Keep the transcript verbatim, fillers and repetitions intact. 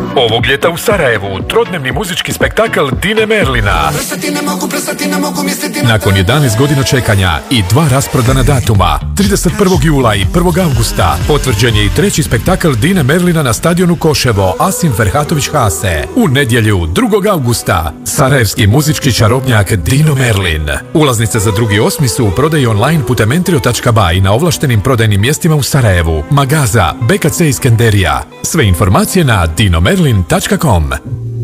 Ovog ljeta u Sarajevu trodnevni muzički spektakl Dine Merlina. Nakon jedanaest godina čekanja i dva rasprodana datuma, trideset prvog jula i prvog avgusta, potvrđen je i treći spektakl Dine Merlina na stadionu Koševo Asim Ferhatović Hase. U nedjelju drugog avgusta, sarajevski muzički čarobnjak Dino Merlin. Ulaznice za drugi osmi su u prodaji online putem entrio tačka ba i na ovlaštenim prodajnim mjestima u Sarajevu, Magaza, be ka ce Iskenderija. Sve informacije na dino merlin tačka com.